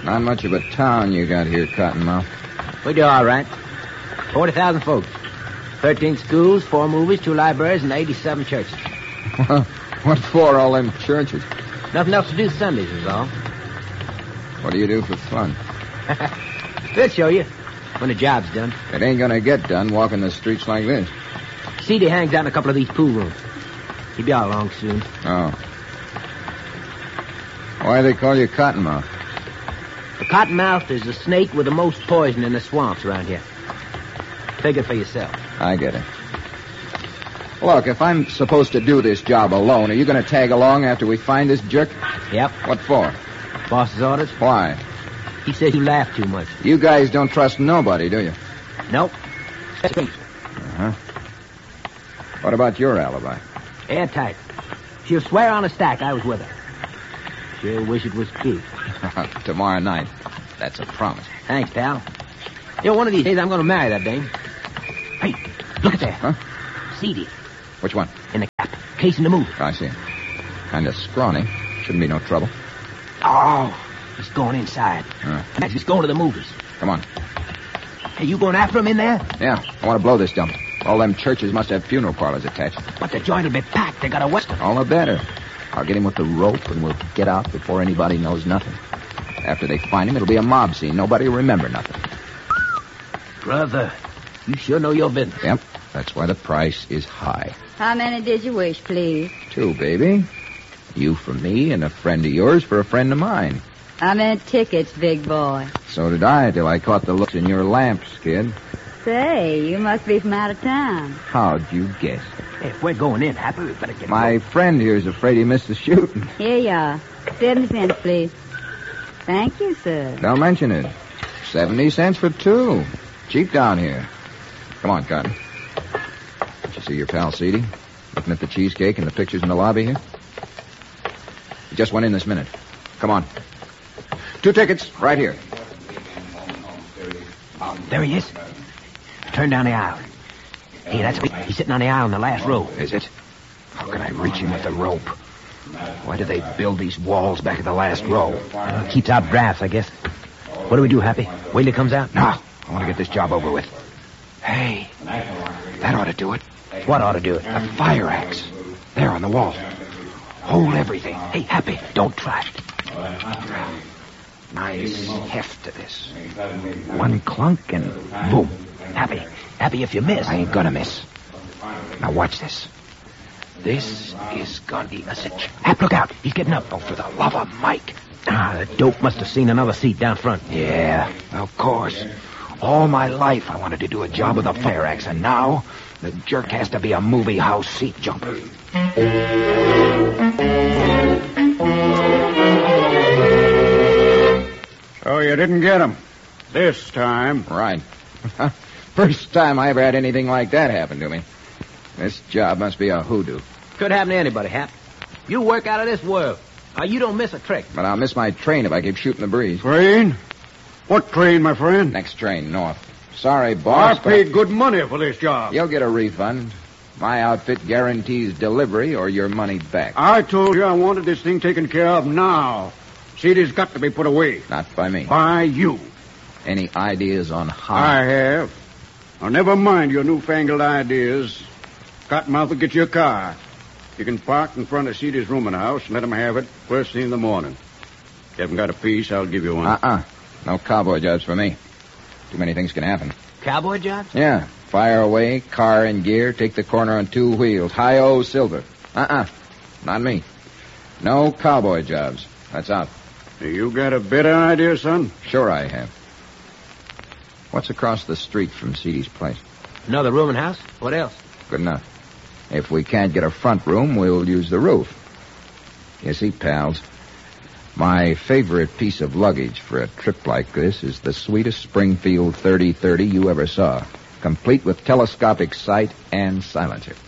Not much of a town you got here, Cottonmouth. We do all right. 40,000 folks. 13 schools, 4 movies, 2 libraries, and 87 churches. Well, what for all them churches? Nothing else to do Sundays is all. What do you do for fun? We'll show you when the job's done. It ain't gonna get done walking the streets like this. CD hangs out in a couple of these pool rooms. He'll be out along soon. Oh. Why they call you Cottonmouth? The cottonmouth is the snake with the most poison in the swamps around here. Take it for yourself. I get it. Look, if I'm supposed to do this job alone, are you going to tag along after we find this jerk? Yep. What for? Boss's orders. Why? He said you laugh too much. You guys don't trust nobody, do you? Nope. Uh-huh. What about your alibi? Airtight. She'll swear on a stack I was with her. She'll wish it was true. Tomorrow night. That's a promise. Thanks, pal. You know, one of these days I'm going to marry that dame. Hey, look at that. Huh? CD. Which one? In the cap. Case in the movie. I see. Kind of scrawny. Shouldn't be no trouble. Oh, he's going inside. Imagine he's going to the movies. Come on. Hey, you going after him in there? Yeah, I want to blow this dump. All them churches must have funeral parlors attached. But the joint will be packed. They got a western. All the better. I'll get him with the rope, and we'll get out before anybody knows nothing. After they find him, it'll be a mob scene. Nobody will remember nothing. Brother, you sure know your business. Yep, that's why the price is high. How many did you wish, please? 2, baby. You for me, and a friend of yours for a friend of mine. I meant tickets, big boy. So did I, till I caught the looks in your lamps, kid. Say, you must be from out of town. How'd you guess? Hey, if we're going in, Happy, we better get My friend here's afraid he missed the shooting. Here you are. 70 cents, please. Thank you, sir. Don't mention it. 70 cents for 2. Cheap down here. Come on, Cotton. Did you see your pal, Seedy? Looking at the cheesecake and the pictures in the lobby here? He just went in this minute. Come on. 2 tickets, right here. There he is. Turn down the aisle. Hey, that's me. He's sitting on the aisle in the last row. Is it? How can I reach him with the rope? Why do they build these walls back at the last row? Keeps out drafts, I guess. What do we do, Happy? Wait till he comes out? No, I want to get this job over with. Hey, that ought to do it. What ought to do it? A fire axe. There on the wall. Hold everything. Hey, Happy, don't try it. Nice heft to this. One clunk and boom. Happy, if you miss. I ain't gonna miss. Now watch this. This is gonna be a cinch. Hap, look out. He's getting up. Oh, for the love of Mike. The dope must have seen another seat down front. Yeah, of course. All my life I wanted to do a job with a fire axe, and now the jerk has to be a movie house seat jumper. So you didn't get him. This time. Right. First time I ever had anything like that happen to me. This job must be a hoodoo. Could happen to anybody, Hap. You work out of this world. You don't miss a trick. But I'll miss my train if I keep shooting the breeze. Train? What train, my friend? Next train, north. Sorry, boss. I paid good money for this job. You'll get a refund. My outfit guarantees delivery or your money back. I told you I wanted this thing taken care of now. Seedy's got to be put away. Not by me. By you. Any ideas on how? I have. Now, never mind your newfangled ideas. Cottonmouth will get you a car. You can park in front of Sedy's rooming house and let him have it first thing in the morning. If you haven't got a piece, I'll give you one. No cowboy jobs for me. Too many things can happen. Cowboy jobs? Yeah. Fire away, car in gear, take the corner on 2 wheels. Hi-oh, silver. Not me. No cowboy jobs. That's out. You got a better idea, son? Sure I have. What's across the street from Sedy's place? Another rooming house? What else? Good enough. If we can't get a front room, we'll use the roof. You see, pals, my favorite piece of luggage for a trip like this is the sweetest Springfield 3030 you ever saw, complete with telescopic sight and silencer.